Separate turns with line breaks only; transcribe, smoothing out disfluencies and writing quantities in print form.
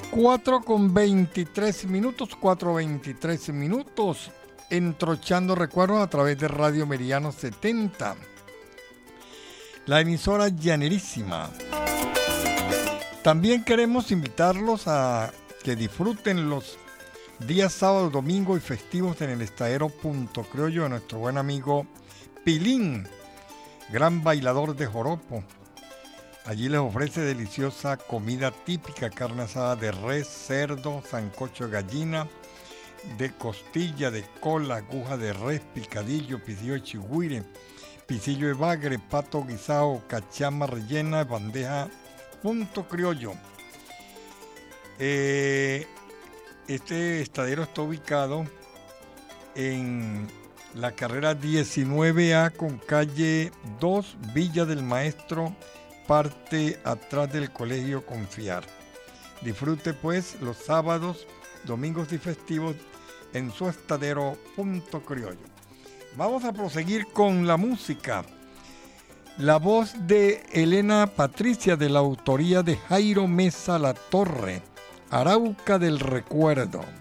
4:23, 4:23, entrochando recuerdos a través de Radio Meridiano 70, la emisora llanerísima. También queremos invitarlos a que disfruten los días sábado, domingo y festivos en el estadero Punto Criollo de nuestro buen amigo Pilín, gran bailador de joropo. Allí les ofrece deliciosa comida típica, carne asada de res, cerdo, sancocho de gallina, de costilla, de cola, aguja de res, picadillo, pisillo de chigüire, pisillo de bagre, pato guisado, cachama rellena, bandeja Punto Criollo. Este estadero está ubicado en la carrera 19A con calle 2, Villa del Maestro, parte atrás del Colegio Confiar. Disfrute pues los sábados, domingos y festivos en su estadero Punto Criollo. Vamos a proseguir con la música. La voz de Elena Patricia, de la autoría de Jairo Mesa La Torre, Arauca del Recuerdo.